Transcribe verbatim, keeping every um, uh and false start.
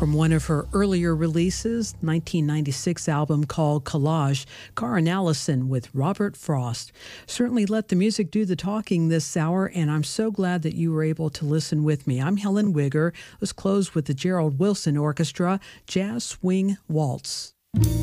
from one of her earlier releases, nineteen ninety-six album called Collage, Karen Allison with Robert Frost. Certainly let the music do the talking this hour, and I'm so glad that you were able to listen with me. I'm Helen Wigger. Let's close with the Gerald Wilson Orchestra, Jazz Swing Waltz.